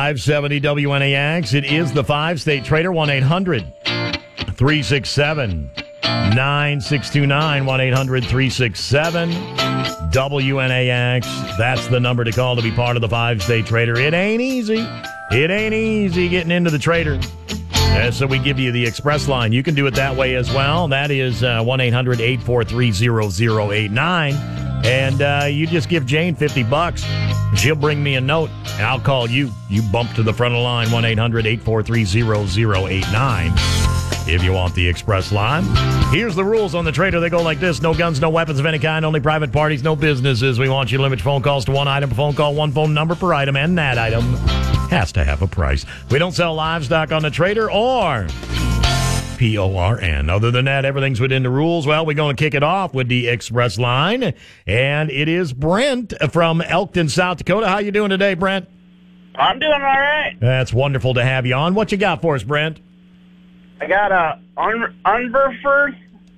570 WNAX. It is the Five-State Trader, 1-800-367-9629, 1-800-367-WNAX. That's the number to call to be part of the Five-State Trader. It ain't easy. It ain't easy getting into the Trader. So we give you the express line. You can do it that way as well. That is 1-800-843-0089. And you just give Jane $50. She'll bring me a note, and I'll call you. You bump to the front of the line, 1-800-843-0089, if you want the express line. Here's the rules on the Trader. They go like this. No guns, no weapons of any kind, only private parties, no businesses. We want you to limit phone calls to one item per phone call, one phone number per item, and that item has to have a price. We don't sell livestock on the Trader or PORN. Other than that, everything's within the rules. Well, we're going to kick it off with the express line, and it is Brent from Elkton, South Dakota. How you doing today, Brent? I'm doing all right. That's wonderful to have you on. What you got for us, Brent? I got a Unverford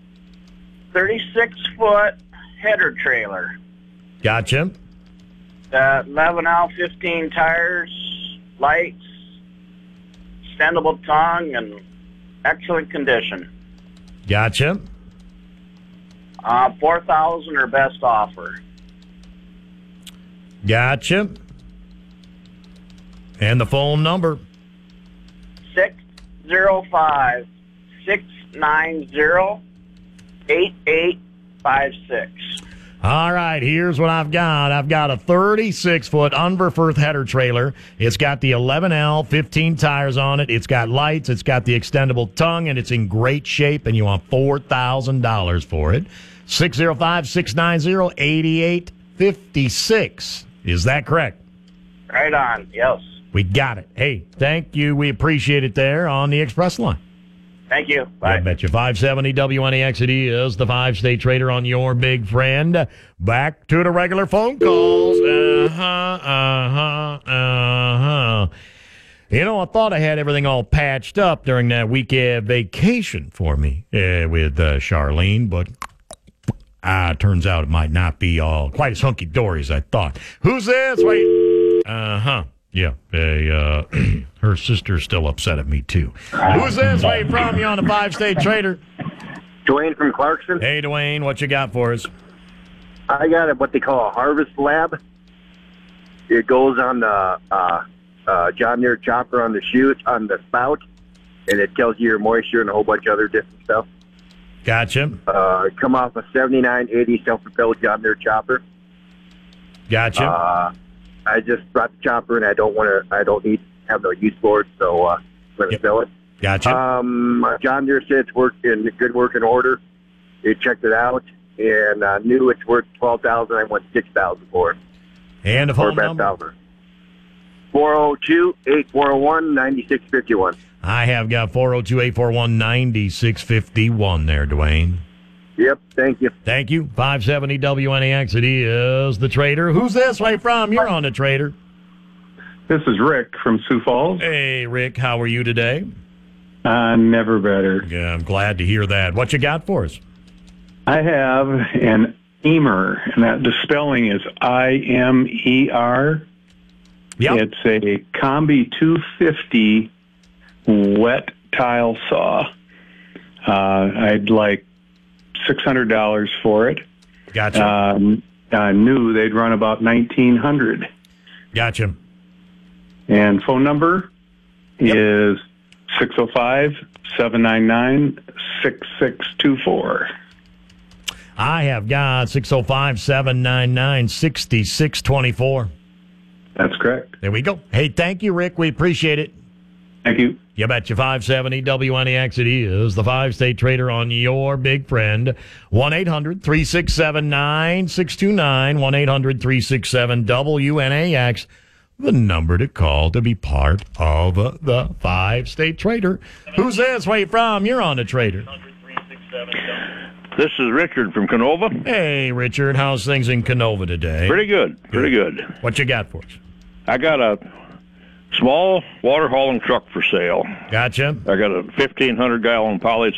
36-foot header trailer. Gotcha. 11L 15 tires, lights, extendable tongue, and excellent condition. Gotcha. 4,000 or best offer. Gotcha. And the phone number? 605-690-8856. All right, here's what I've got. I've got a 36-foot Unverford header trailer. It's got the 11L, 15 tires on it. It's got lights. It's got the extendable tongue, and it's in great shape, and you want $4,000 for it. 605-690-8856. Is that correct? Right on, yes. We got it. Hey, thank you. We appreciate it there on the express line. Thank you. Bye. I bet you. 570 WNEX, it is the Five-State Trader on your big friend. Back to the regular phone calls. You know, I thought I had everything all patched up during that weekend vacation for me with Charlene, but turns out it might not be all quite as hunky-dory as I thought. Who's this? Wait. Yeah, her sister's still upset at me, too. Who's this? Where you from? You on the Five-State Trader? Dwayne from Clarkson. Hey, Dwayne, what you got for us? I got what they call a harvest lab. It goes on the John Deere chopper on the chute, on the spout, and it tells you your moisture and a whole bunch of other different stuff. Gotcha. Come off a 7980 self-propelled John Deere chopper. Gotcha. I just brought the chopper, and I don't have no use for it, so I'm going to sell it. Gotcha. John Deere said it's in good working order. They checked it out, and knew it's worth $12,000. I want $6,000 for it. And the phone number? 402-8401-9651. I have got 402-841-9651 there, Dwayne. Yep, thank you. Thank you. 570 WNEX, it is the Trader. Who's this way from? You're on the Trader. This is Rick from Sioux Falls. Hey, Rick, how are you today? Never better. Yeah, I'm glad to hear that. What you got for us? I have an Emer, and the spelling is I-M-E-R. Yep. It's a Combi 250 wet tile saw. I'd like $600 for it. Gotcha. I knew they'd run about $1,900. Gotcha. And phone number is 605-799-6624. I have got 605-799-6624. That's correct. There we go. Hey, thank you, Rick. We appreciate it. Thank you. You betcha. 570 WNEX, it is the Five-State Trader on your big friend. 1-800-367-9629, 1-800-367-WNAX, the number to call to be part of the Five-State Trader. Who's this? Where you from? You're on the Trader. This is Richard from Canova. Hey, Richard. How's things in Canova today? Pretty good. Pretty good. What you got for us? I got a small water hauling truck for sale. Gotcha. I got a 1,500-gallon poly